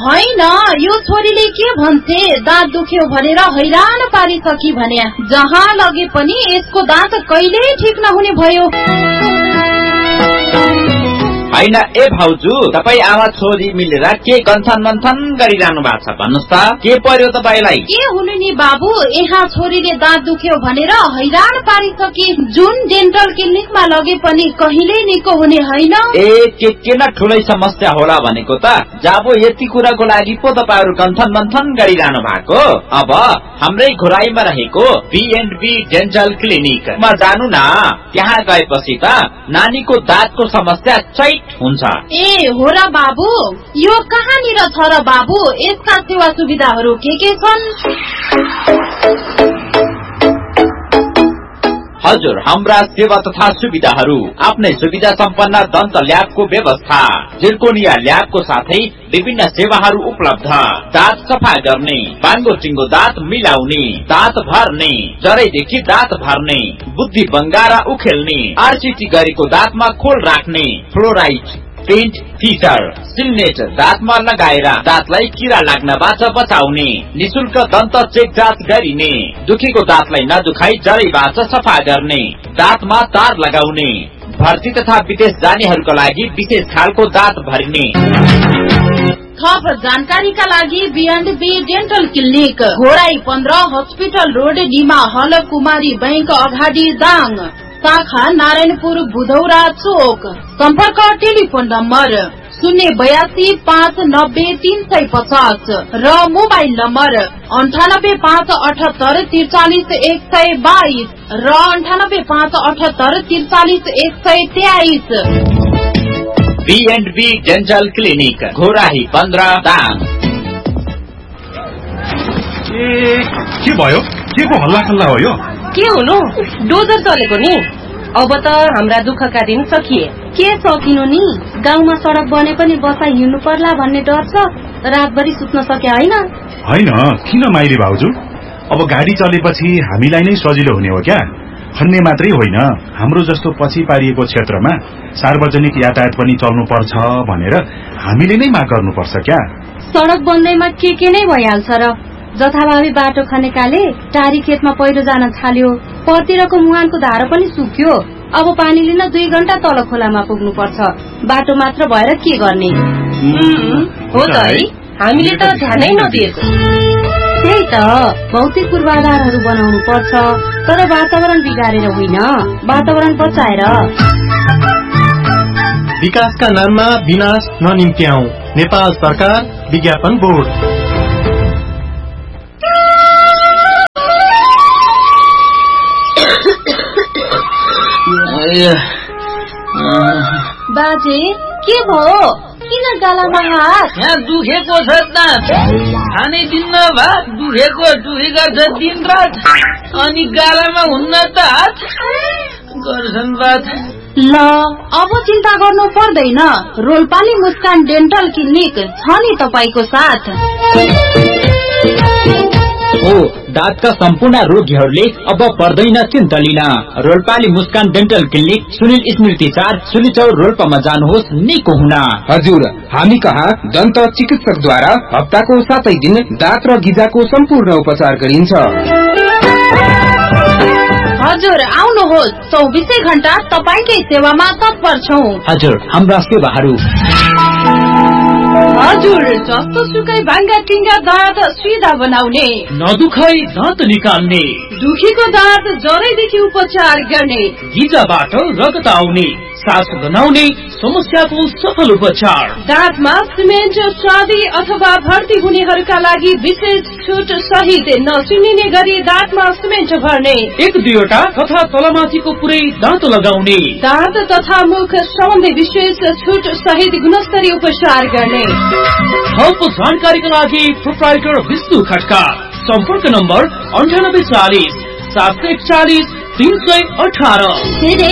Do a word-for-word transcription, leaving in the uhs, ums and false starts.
होइन, यो छोरीले के भन्छे, दाँत दुख्यो भनेर हैरान पारिसकी भने जहाँ लगे पनि यसको दाँत कहिल्यै ठिक नहुने भयो। होइन ए भाउजू, तपाईँ आमा छोरी मिलेर के गन्थन मन्थन गरिरहनु भएको छ भन्नुहोस् त, के पर्यो तपाईँलाई? के हुनु नि बाबु, यहाँ छोरीले दाँत दुख्यो भनेर हैरान पारिसके, जुन डेन्टल क्लिनिकमा लगे पनि कहिल्यै निको हुने होइन। ए के के न ठुलै समस्या होला भनेको त, जाबो यति कुराको लागि पो तपाईँहरू गन्थन मन्थन गरिरहनु भएको। अब हाम्रै घुराईमा रहेको बी एन्ड बी डेन्टल क्लिनिकमा जानु न, त्यहाँ गएपछि त नानीको दाँतको समस्या चैट हुन्छ। ए हो र बाबु, यो कहाँनिर छ र बाबु, यसका सेवा सुविधाहरू के के छन्? हजुर, हाम्रा सेवा तथा सुविधाहरू आफ्नै सुविधा सम्पन्न दन्त ल्याबको व्यवस्था, जिर्कोनिया ल्याबको साथै विभिन्न सेवाहरू उपलब्ध। दाँत सफा गर्ने, बाङ्गो टिङ्गो दाँत मिलाउने, दाँत भर्ने, जरैदेखि दाँत भर्ने, बुद्धि बङ्गारा उखेल्ने, आरसिटी गरेको दाँतमा खोल राख्ने, फ्लोराइड, पेन्ट फिटर, सिलनेट दाँतमा लगाएर दाँतलाई किरा लाग्नबाट बचाउने, निशुल्क दन्त चेक जाँच गरिने, दुखेको दाँतलाई नदुखाई जरैबाट सफा गर्ने, दाँतमा तार लगाउने, भर्ती तथा विदेश जानेहरूका लागि विशेष खालको दाँत भरिने। थप जानकारीका लागि be and be dental clinic, Ghorahi पन्ध्र, हस्पिटल रोड, निमा हल, कुमारी बैंक अगाडि दाङ, शाखा नारायणपुर बुधौरा चोक। सम्पर्क टेलिफोन नम्बर शून्य बयासी पाँच नब्बे तीन सय पचास र मोबाइल नम्बर अन्ठानब्बे पाँच अठहत्तर त्रिचालिस एक सय बाइस र अन्ठानब्बे पाँच अठहत्तर त्रिचालिस एक सय तेइस। Be and be dental clinic, Ghorahi पन्ध्र, दाङ। ए के भयो? के को हल्ला खल्ला हो यो? के हुनु, डोजर चलेको नि। अब त हाम्रा दुःखका दिन सकिए। के सकिनु नि, गाउँमा सडक बने पनि बसाइ हिँड्नु पर्ला भन्ने डर छ, रातभरि सुत्न सके होइन? होइन, किन माइली भाउजू, अब गाडी चलेपछि हामीलाई नै सजिलो हुने हो क्या? खन्ने मात्रै होइन, हाम्रो जस्तो पछि पारिएको क्षेत्रमा सार्वजनिक यातायात पनि चल्नु पर्छ भनेर हामीले नै माग गर्नुपर्छ क्या? सडक बन्दैमा के के नै भइहाल्छ र, जथाभावी बाटो खनेकाले टारी खेतमा पहिरो जान थाल्यो, परतिरको मुहानको धारो पनि सुक्यो, अब पानी लिन दुई घण्टा तल खोलामा पुग्नु पर्छ, बाटो मात्र भएर के गर्ने? हो त है, हामीले त ध्यानै नदिएको। त्यही त, भौतिक पूर्वाधारहरू बनाउनु पर्छ, तर वातावरण बिगारेर होइन, वातावरण बचाएर। विकासका नाममा विनाश ननिम्त्याऊ। नेपाल सरकार, विज्ञापन बोर्ड। बाजे के भयो? किन गालामा हात? यहाँ दुखेको छ त, खानै दिन्न भात, दुखेको दुखेका छ दिन रात, अनि गालामा हुन्न त हात गर्छन् बात। ल अब चिन्ता गर्नु पर्दैन, रोल्पाली मुस्कान डेन्टल क्लिनिक छ नि तपाईको साथ। हो, दाँतका सम्पूर्ण रोगीहरूले अब पर्दैन चिन्ता लिन। रोल्पाली मुस्कान डेन्टल क्लिनिक, सुनिल स्मृति चार, सुलिचौर रोल्पामा जानुहोस् निको हुन। हजुर, हामी कहाँ दन्त चिकित्सकद्वारा हप्ताको सातै दिन दाँत र गिजाको सम्पूर्ण उपचार गरिन्छ। हजुर आउनुहोस्, चौबिसै घण्टा तपाईकै सेवामा तत्पर छौं। हजुर, हाम्रा सेवाहरू हजुर, जस्तो सुकै भाङ्गा टिङ्गा दाँत सिधा बनाउने, नदुखाई दाँत निकाल्ने, दुखीको दाँत जरैदेखि उपचार गर्ने, गिजाबाट रगत आउने, सास गनाउने समस्याको सफल उपचार, दाँतमा सिमेन्ट सादी अथवा भर्ती हुनेहरूका लागि विशेष छुट सहित नसुनिने गरी दाँतमा सिमेन्ट भर्ने, एक दुईवटा तथा तलमाथिको पुरै दाँत लगाउने, दाँत तथा मुख सम्बन्धी विशेष छुट सहित गुणस्तरीय उपचार गर्ने। थप जानकारीका लागि प्रोप्राइटर विष्णु खड्का, सम्पर्क नम्बर अन्ठानब्बे चालिस सात सय एकचालिस तीन सय अठारह।